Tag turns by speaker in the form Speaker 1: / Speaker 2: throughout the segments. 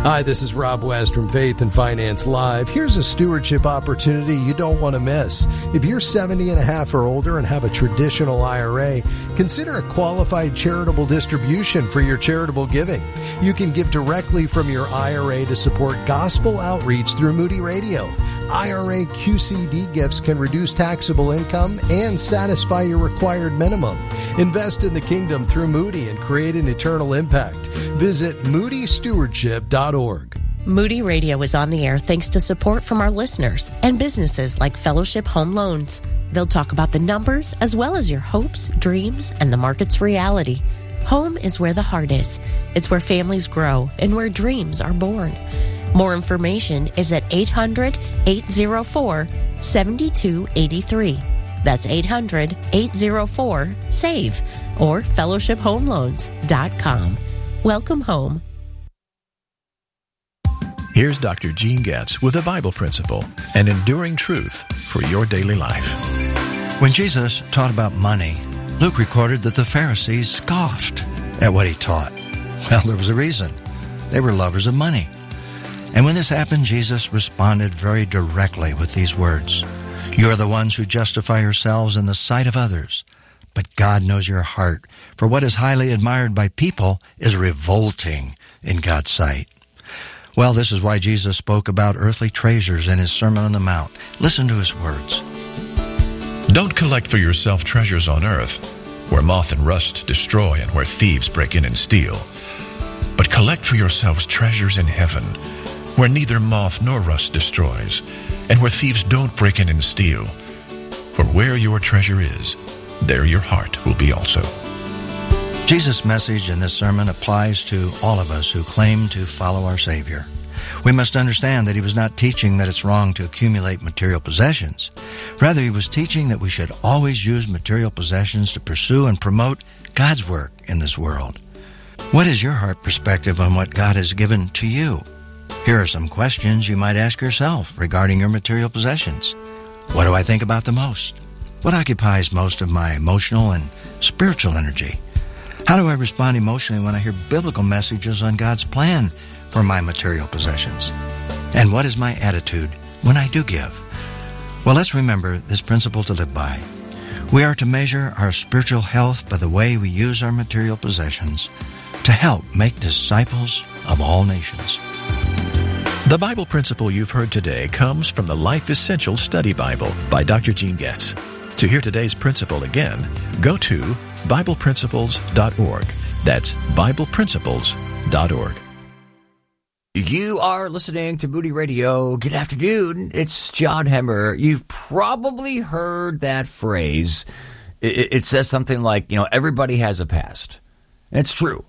Speaker 1: Hi, this is Rob West from Faith and Finance Live. Here's a stewardship opportunity you don't want to miss. If you're 70 and a half or older and have a traditional IRA, consider a qualified charitable distribution for your charitable giving. You can give directly from your IRA to support gospel outreach through Moody Radio. IRA QCD gifts can reduce taxable income and satisfy your required minimum. Invest in the kingdom through Moody and create an eternal impact. Visit moodystewardship.org.
Speaker 2: Moody Radio is on the air thanks to support from our listeners and businesses like Fellowship Home Loans. They'll talk about the numbers as well as your hopes, dreams, and the market's reality. Home is where the heart is. It's where families grow and where dreams are born. More information is at 800-804-7283. That's 800-804-SAVE or fellowshiphomeloans.com. Welcome home.
Speaker 3: Here's Dr. Gene Getz with a Bible principle, an enduring truth for your daily life.
Speaker 4: When Jesus taught about money, Luke recorded that the Pharisees scoffed at what he taught. Well, there was a reason. They were lovers of money. And when this happened, Jesus responded very directly with these words: "You are the ones who justify yourselves in the sight of others, but God knows your heart, for what is highly admired by people is revolting in God's sight." Well, this is why Jesus spoke about earthly treasures in his Sermon on the Mount. Listen to his words.
Speaker 3: Don't collect for yourself treasures on earth, where moth and rust destroy and where thieves break in and steal. But collect for yourselves treasures in heaven, where neither moth nor rust destroys, and where thieves don't break in and steal. For where your treasure is, there your heart will be also.
Speaker 4: Jesus' message in this sermon applies to all of us who claim to follow our Savior. We must understand that he was not teaching that it's wrong to accumulate material possessions. Rather, he was teaching that we should always use material possessions to pursue and promote God's work in this world. What is your heart perspective on what God has given to you? Here are some questions you might ask yourself regarding your material possessions. What do I think about the most? What occupies most of my emotional and spiritual energy? How do I respond emotionally when I hear biblical messages on God's plan for my material possessions? And what is my attitude when I do give? Well, let's remember this principle to live by. We are to measure our spiritual health by the way we use our material possessions to help make disciples of all nations.
Speaker 3: The Bible principle you've heard today comes from the Life Essential Study Bible by Dr. Gene Getz. To hear today's principle again, go to BiblePrinciples.org. That's BiblePrinciples.org.
Speaker 5: You are listening to Moody Radio. Good afternoon. It's John Hemmer. You've probably heard that phrase. It says something like, everybody has a past. And it's true.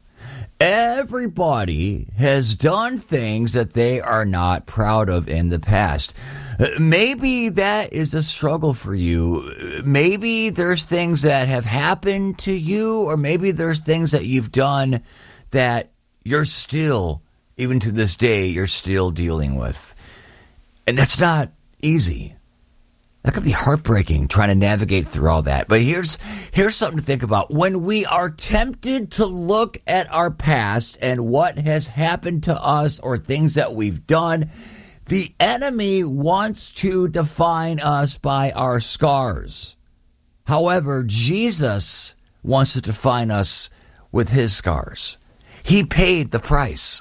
Speaker 5: Everybody has done things that they are not proud of in the past. Maybe that is a struggle for you. Maybe there's things that have happened to you, or maybe there's things that you've done that you're still, even to this day, you're still dealing with. And that's not easy. That could be heartbreaking, trying to navigate through all that. But here's something to think about. When we are tempted to look at our past and what has happened to us or things that we've done, the enemy wants to define us by our scars. However, Jesus wants to define us with his scars. He paid the price.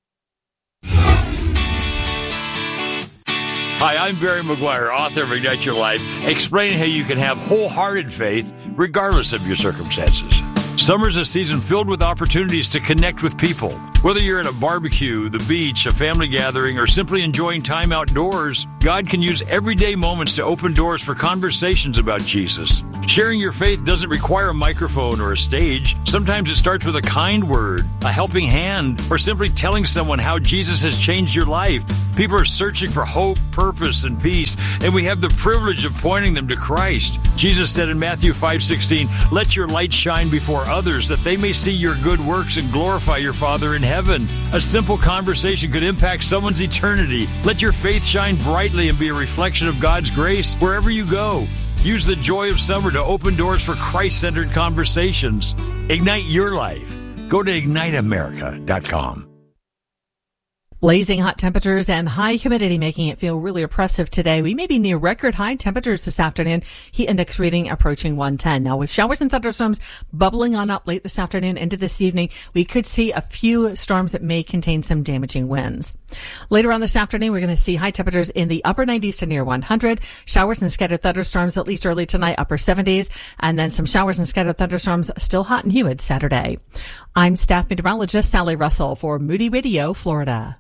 Speaker 6: Hi, I'm Barry McGuire, author of Ignite Your Life, explaining how you can have wholehearted faith regardless of your circumstances. Summer's a season filled with opportunities to connect with people. Whether you're at a barbecue, the beach, a family gathering, or simply enjoying time outdoors, God can use everyday moments to open doors for conversations about Jesus. Sharing your faith doesn't require a microphone or a stage. Sometimes it starts with a kind word, a helping hand, or simply telling someone how Jesus has changed your life. People are searching for hope, purpose, and peace, and we have the privilege of pointing them to Christ. Jesus said in Matthew 5:16, "Let your light shine before others, that they may see your good works and glorify your Father in heaven." A simple conversation could impact someone's eternity. Let your faith shine brightly and be a reflection of God's grace wherever you go. Use the joy of summer to open doors for Christ-centered conversations. Ignite your life. Go to IgniteAmerica.com.
Speaker 7: Blazing hot temperatures and high humidity making it feel really oppressive today. We may be near record high temperatures this afternoon. Heat index reading approaching 110. Now with showers and thunderstorms bubbling on up late this afternoon into this evening, we could see a few storms that may contain some damaging winds. Later on this afternoon, we're going to see high temperatures in the upper 90s to near 100. Showers and scattered thunderstorms at least early tonight, upper 70s. And then some showers and scattered thunderstorms still hot and humid Saturday. I'm staff meteorologist Sally Russell for Moody Radio, Florida.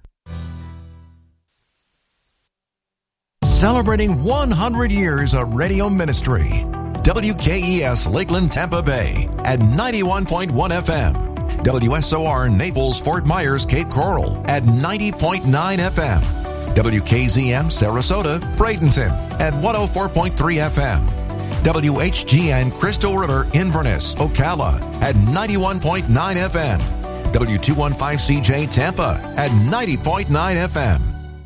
Speaker 8: Celebrating 100 years of radio ministry. WKES Lakeland, Tampa Bay at 91.1 FM. WSOR Naples, Fort Myers, Cape Coral at 90.9 FM. WKZM Sarasota, Bradenton at 104.3 FM. WHGN Crystal River, Inverness, Ocala at 91.9 FM. W215CJ Tampa at 90.9 FM.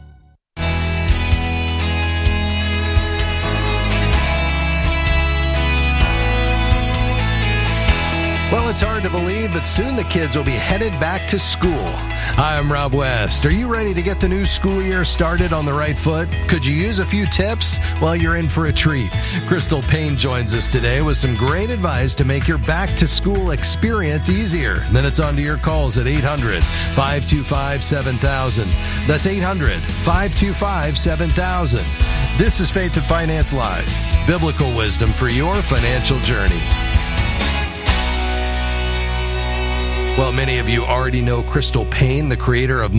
Speaker 1: Well, it's hard to believe, but soon the kids will be headed back to school. Hi, I'm Rob West. Are you ready to get the new school year started on the right foot? Could you use a few tips? Well, you're in for a treat. Crystal Payne joins us today with some great advice to make your back-to-school experience easier. And then it's on to your calls at 800-525-7000. That's 800-525-7000. This is Faith and Finance Live, biblical wisdom for your financial journey. Well, many of you already know Crystal Payne, the creator of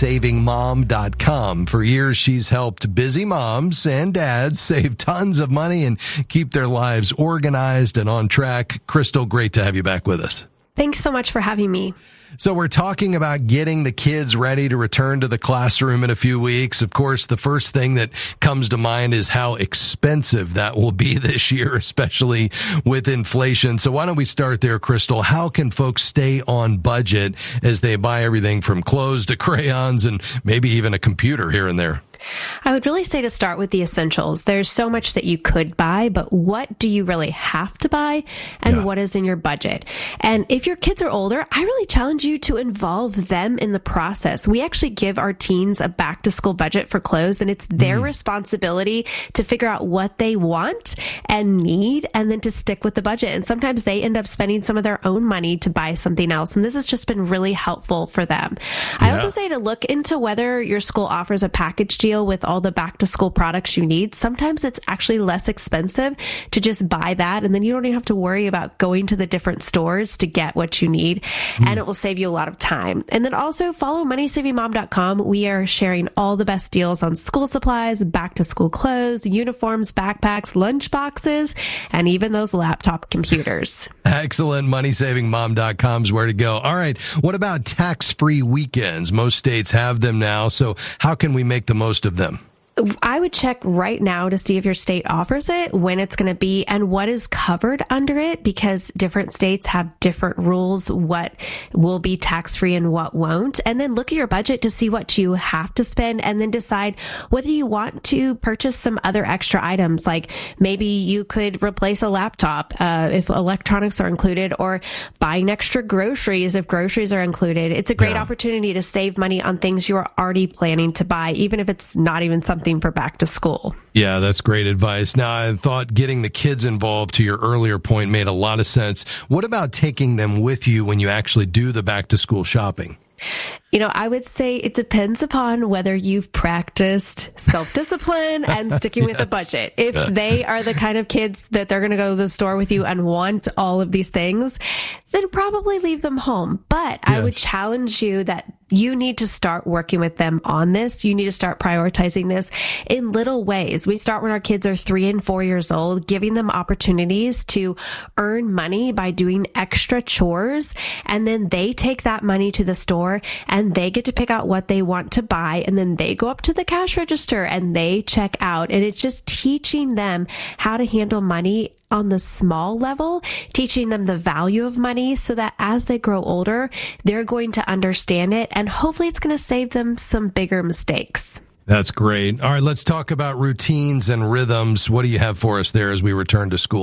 Speaker 1: MoneySavingMom.com. For years, she's helped busy moms and dads save tons of money and keep their lives organized and on track. Crystal, great to have you back with us.
Speaker 9: Thanks so much for having me.
Speaker 1: So we're talking about getting the kids ready to return to the classroom in a few weeks. Of course, the first thing that comes to mind is how expensive that will be this year, especially with inflation. So why don't we start there, Crystal? How can folks stay on budget as they buy everything from clothes to crayons and maybe even a computer here and there?
Speaker 9: I would really say to start with the essentials. There's so much that you could buy, but what do you really have to buy and what is in your budget? And if your kids are older, I really challenge you to involve them in the process. We actually give our teens a back to school budget for clothes, and it's their responsibility to figure out what they want and need and then to stick with the budget. And sometimes they end up spending some of their own money to buy something else. And this has just been really helpful for them. I also say to look into whether your school offers a package deal with all the back to school products you need. Sometimes it's actually less expensive to just buy that, and then you don't even have to worry about going to the different stores to get what you need, and it will save you a lot of time. And then also follow MoneySavingMom.com. We are sharing all the best deals on school supplies, back to school clothes, uniforms, backpacks, lunch boxes, and even those laptop computers.
Speaker 1: Excellent. MoneySavingMom.com is where to go. All right. What about tax-free weekends? Most states have them now. So how can we make the most of them?
Speaker 9: I would check right now to see if your state offers it, when it's going to be, and what is covered under it, because different states have different rules, what will be tax-free and what won't. And then look at your budget to see what you have to spend, and then decide whether you want to purchase some other extra items. Like maybe you could replace a laptop if electronics are included, or buying extra groceries if groceries are included. It's a great opportunity to save money on things you are already planning to buy, even if it's not even something for back to school.
Speaker 1: Yeah, that's great advice. Now, I thought getting the kids involved, to your earlier point, made a lot of sense. What about taking them with you when you actually do the back to school shopping?
Speaker 9: You know, I would say it depends upon whether you've practiced self-discipline and sticking with a budget. If they are the kind of kids that they're going to go to the store with you and want all of these things, then probably leave them home. But I would challenge you that you need to start working with them on this. You need to start prioritizing this in little ways. We start when our kids are 3 and 4 years old, giving them opportunities to earn money by doing extra chores. And then they take that money to the store and they get to pick out what they want to buy. And then they go up to the cash register and they check out. And it's just teaching them how to handle money on the small level, teaching them the value of money so that as they grow older, they're going to understand it, and hopefully it's going to save them some bigger mistakes.
Speaker 1: That's great. All right, let's talk about routines and rhythms. What do you have for us there as we return to school?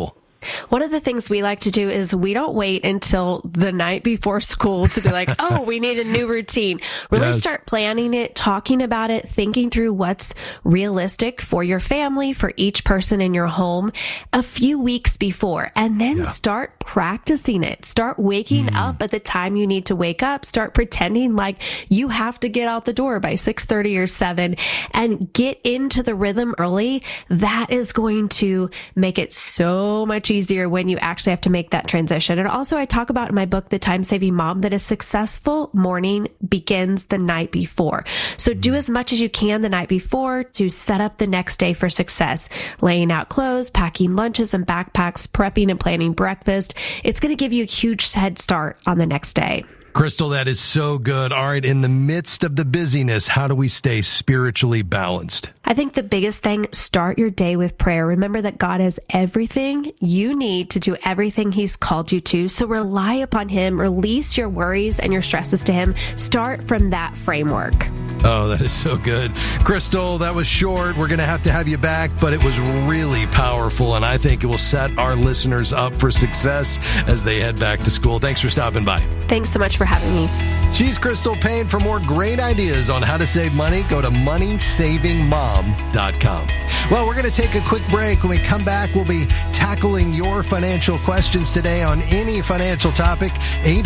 Speaker 9: One of the things we like to do is we don't wait until the night before school to be like, oh, we need a new routine. Really start planning it, talking about it, thinking through what's realistic for your family, for each person in your home a few weeks before, and then start practicing it. Start waking up at the time you need to wake up. Start pretending like you have to get out the door by 6:30 or 7 and get into the rhythm early. That is going to make it so much easier when you actually have to make that transition. And also, I talk about in my book, The Time-Saving Mom, that a successful morning begins the night before. So do as much as you can the night before to set up the next day for success. Laying out clothes, packing lunches and backpacks, prepping and planning breakfast. It's going to give you a huge head start on the next day.
Speaker 1: Crystal, that is so good. All right, in the midst of the busyness, how do we stay spiritually balanced?
Speaker 9: I think the biggest thing, start your day with prayer. Remember that God has everything you need to do everything He's called you to. So rely upon Him. Release your worries and your stresses to Him. Start from that framework.
Speaker 1: Oh, that is so good. Crystal, that was short. We're going to have you back, but it was really powerful, and I think it will set our listeners up for success as they head back to school. Thanks for stopping by.
Speaker 9: Thanks so much for having me.
Speaker 1: She's Crystal Payne. For more great ideas on how to save money, go to moneysavingmom.com. Well, we're going to take a quick break. When we come back, we'll be tackling your financial questions today on any financial topic.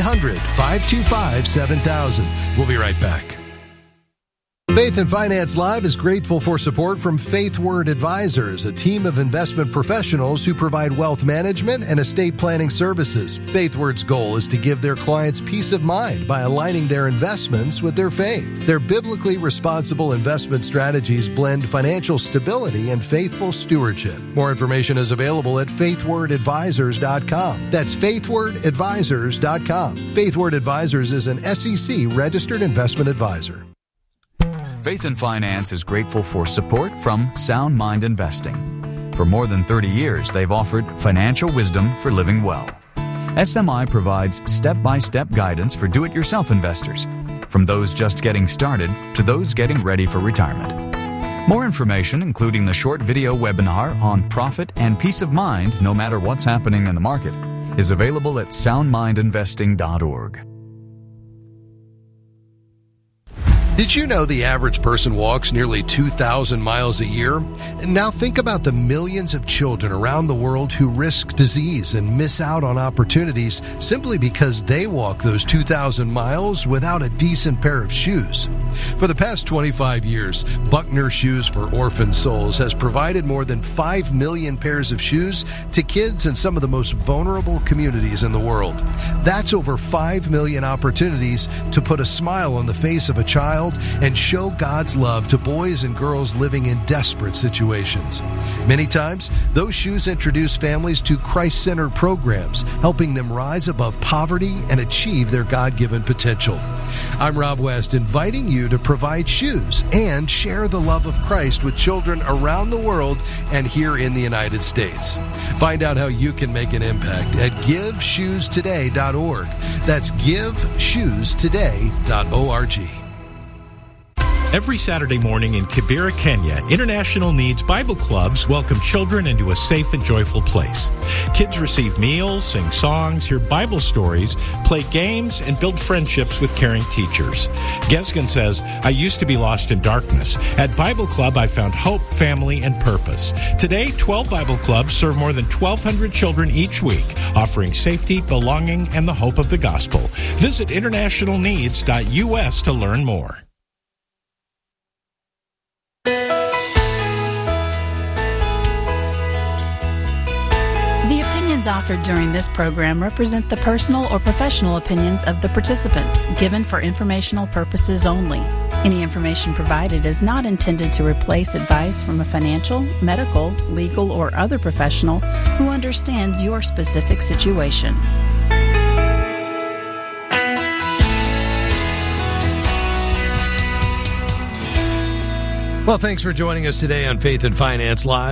Speaker 1: 800-525-7000. We'll be right back. Faith and Finance Live is grateful for support from FaithWord Advisors, a team of investment professionals who provide wealth management and estate planning services. FaithWord's goal is to give their clients peace of mind by aligning their investments with their faith. Their biblically responsible investment strategies blend financial stability and faithful stewardship. More information is available at faithwordadvisors.com. That's faithwordadvisors.com. FaithWord Advisors is an SEC registered investment advisor.
Speaker 10: Faith and Finance is grateful for support from Sound Mind Investing. For more than 30 years, they've offered financial wisdom for living well. SMI provides step-by-step guidance for do-it-yourself investors, from those just getting started to those getting ready for retirement. More information, including the short video webinar on profit and peace of mind no matter what's happening in the market, is available at soundmindinvesting.org.
Speaker 1: Did you know the average person walks nearly 2,000 miles a year? Now think about the millions of children around the world who risk disease and miss out on opportunities simply because they walk those 2,000 miles without a decent pair of shoes. For the past 25 years, Buckner Shoes for Orphan Souls has provided more than 5 million pairs of shoes to kids in some of the most vulnerable communities in the world. That's over 5 million opportunities to put a smile on the face of a child and show God's love to boys and girls living in desperate situations. Many times, those shoes introduce families to Christ-centered programs, helping them rise above poverty and achieve their God-given potential. I'm Rob West, inviting you to provide shoes and share the love of Christ with children around the world and here in the United States. Find out how you can make an impact at GiveShoesToday.org. That's GiveShoesToday.org.
Speaker 11: Every Saturday morning in Kibera, Kenya, International Needs Bible Clubs welcome children into a safe and joyful place. Kids receive meals, sing songs, hear Bible stories, play games, and build friendships with caring teachers. Gesgen says, I used to be lost in darkness. At Bible Club, I found hope, family, and purpose. Today, 12 Bible Clubs serve more than 1,200 children each week, offering safety, belonging, and the hope of the gospel. Visit internationalneeds.us to learn more.
Speaker 12: The opinions offered during this program represent the personal or professional opinions of the participants, given for informational purposes only. Any information provided is not intended to replace advice from a financial, medical, legal, or other professional who understands your specific situation.
Speaker 1: Well, thanks for joining us today on Faith and Finance Live.